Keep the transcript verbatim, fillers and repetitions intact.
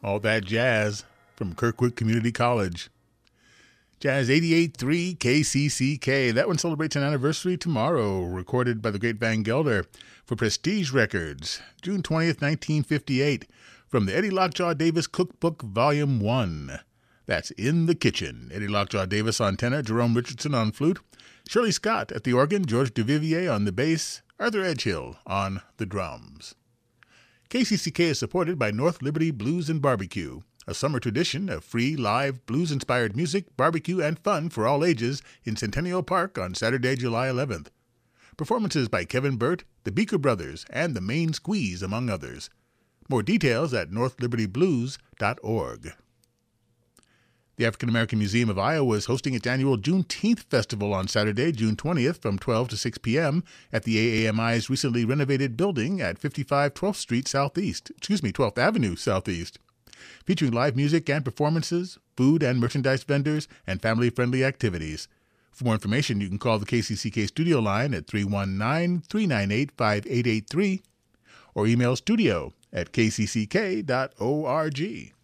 All that jazz from Kirkwood Community College. Jazz eighty-eight point three K C C K. That one celebrates an anniversary tomorrow, recorded by the great Van Gelder for Prestige Records, June twentieth, nineteen fifty-eight, from the Eddie Lockjaw Davis Cookbook, Volume one. That's In the Kitchen. Eddie Lockjaw Davis on tenor, Jerome Richardson on flute, Shirley Scott at the organ, George Duvivier on the bass, Arthur Edgehill on the drums. K C C K is supported by North Liberty Blues and Barbecue, a summer tradition of free, live, blues-inspired music, barbecue, and fun for all ages in Centennial Park on Saturday, July eleventh. Performances by Kevin Burt, the Beaker Brothers, and the Main Squeeze, among others. More details at north liberty blues dot org. The African American Museum of Iowa is hosting its annual Juneteenth Festival on Saturday, June twentieth, from twelve to six p.m. at the A A M I's recently renovated building at fifty-five twelfth Street Southeast, excuse me, twelfth Avenue Southeast. Featuring live music and performances, food and merchandise vendors, and family-friendly activities. For more information, you can call the K C C K studio line at three one nine, three nine eight, five eight eight three or email studio at k c c k dot org.